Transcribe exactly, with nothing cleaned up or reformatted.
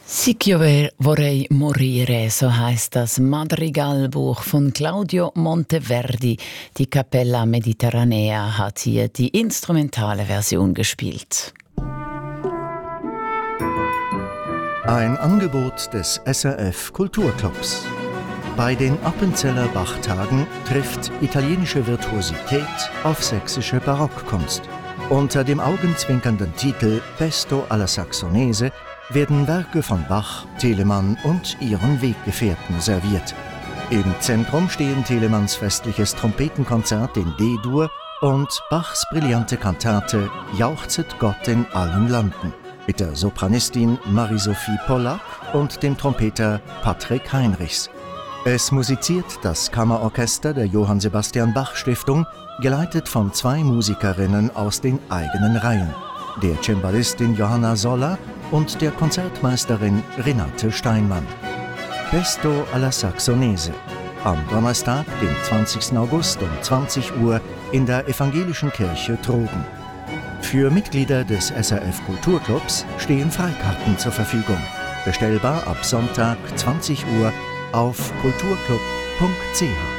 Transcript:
Sic io vorrei morire, so heißt das Madrigalbuch von Claudio Monteverdi. Die Capella Mediterranea hat hier die instrumentale Version gespielt. Ein Angebot des S R F Kulturclubs. Bei den Appenzeller Bachtagen trifft italienische Virtuosität auf sächsische Barockkunst. Unter dem augenzwinkernden Titel Pesto alla Saxonese werden Werke von Bach, Telemann und ihren Weggefährten serviert. Im Zentrum stehen Telemanns festliches Trompetenkonzert in D-Dur und Bachs brillante Kantate Jauchzet Gott in allen Landen mit der Sopranistin Marie-Sophie Pollack und dem Trompeter Patrick Heinrichs. Es musiziert das Kammerorchester der Johann Sebastian Bach Stiftung, geleitet von zwei Musikerinnen aus den eigenen Reihen, der Cembalistin Johanna Soller und der Konzertmeisterin Renate Steinmann. Pesto alla Saxonese. Am Donnerstag, den zwanzigsten August um zwanzig Uhr in der Evangelischen Kirche Trogen. Für Mitglieder des S R F Kulturclubs stehen Freikarten zur Verfügung. Bestellbar ab Sonntag zwanzig Uhr auf kulturclub punkt c h.